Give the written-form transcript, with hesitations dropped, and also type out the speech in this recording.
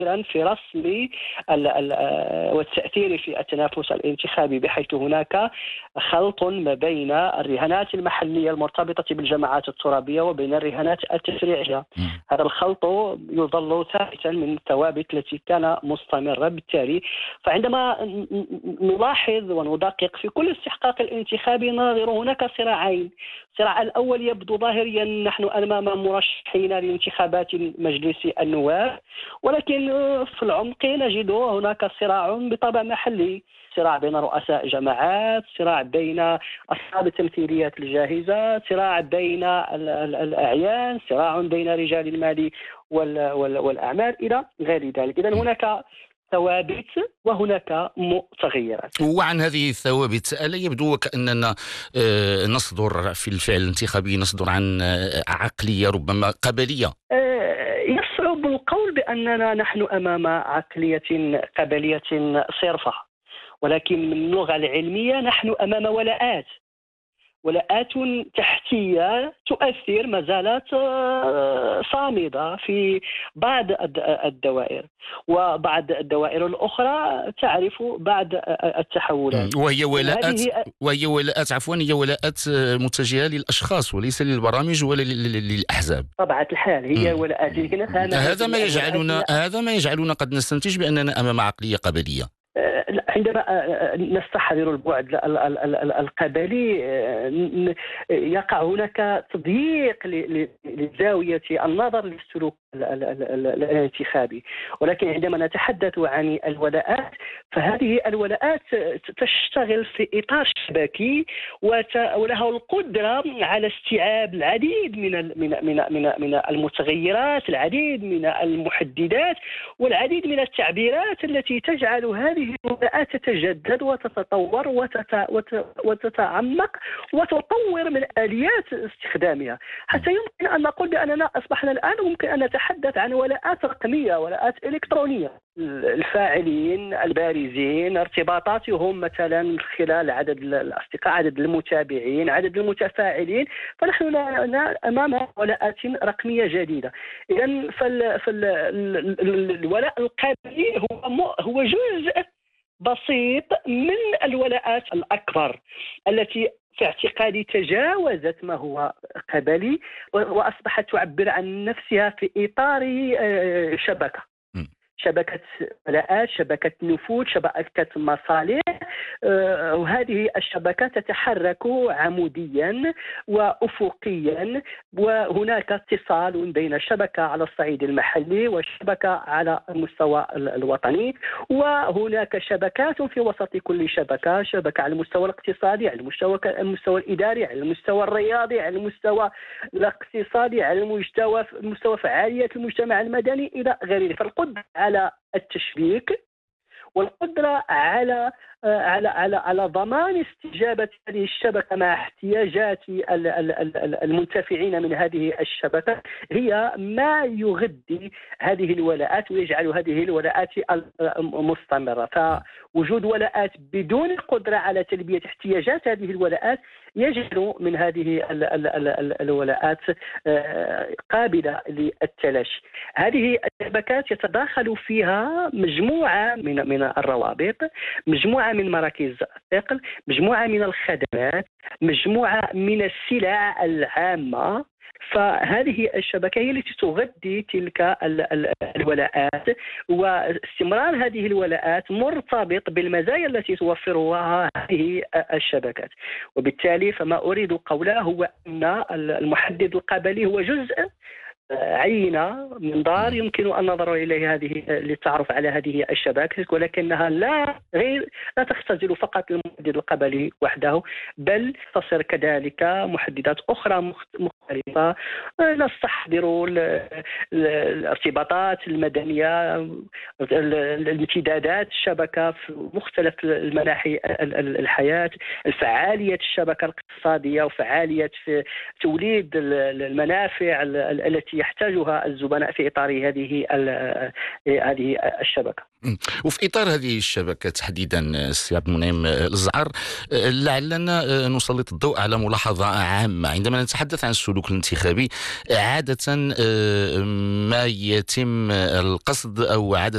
في رسم والتأثير في التنافس الانتخابي، بحيث هناك خلط ما بين الرهانات المحلية المرتبطة بالجماعات الترابية وبين الرهانات التشريعية. هذا الخلط يظل ثابتا من الثوابت التي كان مستمرة. بالتالي فعندما نلاحظ وندقق في كل استحقاق الانتخابي نرى هناك صراعين. الصراع الأول يبدو ظاهريا نحن أمام مرشحين لانتخابات مجلس النواب، ولكن في العمق نجد هناك صراع بطبع محلي، صراع بين رؤساء جماعات، صراع بين أصحاب التمثيليات الجاهزة، صراع بين الأعيان، صراع بين رجال المال والأعمال إلى غير ذلك. إذن هناك ثوابت وهناك متغيرات. وعن هذه الثوابت ألا يبدو كأننا نصدر في الفعل الانتخابي نصدر عن عقلية ربما قبلية؟ يصعب القول بأننا نحن أمام عقلية قبلية صرفة، ولكن من اللغة العلمية نحن أمام ولاءات تحتية تؤثر ما زالت صامدة في بعض الدوائر، وبعض الدوائر الأخرى تعرف بعض التحولات. وهي ولاءات هي ولاءات متجهة للأشخاص وليس للبرامج ولا للأحزاب. طبعا الحال هي ولاءات. هذا ما يجعلنا قد نستنتج بأننا أمام عقلية قبلية. عندما نستحضر البعد القبلي يقع هناك تضييق لزاوية النظر للسلوك الانتخابي، ولكن عندما نتحدث عن الولاءات فهذه الولاءات تشتغل في إطار شبكي ولها القدرة على استيعاب العديد من المتغيرات، العديد من المحددات، والعديد من التعبيرات التي تجعل هذه الولاءات تتجدد وتتطور وتتعمق وتطور من آليات استخدامها، حتى يمكن أن نقول بأننا أصبحنا الآن ممكن أن نتحدث عن ولاءات رقمية، ولاءات إلكترونية. الفاعلين البارزين ارتباطاتهم مثلا خلال عدد الأصدقاء، عدد المتابعين، عدد المتفاعلين، فنحن أمام ولاءات رقمية جديدة. إذن الولاء القبلي هو جزء بسيط من الولاءات الأكبر التي في اعتقادي تجاوزت ما هو قبلي وأصبحت تعبر عن نفسها في إطار شبكة ولاءات، شبكة نفوذ، شبكة مصالح. وهذه الشبكات تتحرك عموديا وأفقيا، وهناك اتصال بين الشبكة على الصعيد المحلي والشبكة على المستوى الوطني، وهناك شبكات في وسط كل شبكة على المستوى الاقتصادي، على المستوى الإداري، على المستوى الرياضي، على المستوى الاقتصادي، على مستوى فعالية المجتمع المدني إلى غيره. فالقدرة على التشبيك والقدرة على ضمان استجابة هذه الشبكة مع احتياجات المنتفعين من هذه الشبكة هي ما يغذي هذه الولاءات ويجعل هذه الولاءات مستمرة. فوجود ولاءات بدون القدرة على تلبية احتياجات هذه الولاءات يجعل من هذه الولاءات قابلة للتلاشي. هذه الشبكات يتداخل فيها مجموعة من الروابط، مجموعة من مراكز الثقل، مجموعة من الخدمات، مجموعة من السلع العامة. فهذه الشبكة هي التي تغذي تلك الولاءات، واستمرار هذه الولاءات مرتبط بالمزايا التي توفرها هذه الشبكات. وبالتالي فما أريد قوله هو أن المحدد القبلي هو جزء عينة منظار يمكن النظر إليه هذه للتعرف على هذه الشبكات، ولكنها لا تختزل فقط المحدد القبلي وحده، بل تصير كذلك محددات أخرى مختلفة. نستحضر الارتباطات المدنية، الامتدادات الشبكة في مختلف المناحي الحياة، الفعالية الشبكة الاقتصادية وفعالية في توليد المنافع التي يحتاجها الزبناء في إطار هذه الشبكة. وفي إطار هذه الشبكة تحديدا سي عبد المنعم الزعر، لعلنا نسلط الضوء على ملاحظة عامة عندما نتحدث عن السلوك الانتخابي. عادة ما يتم القصد أو عادة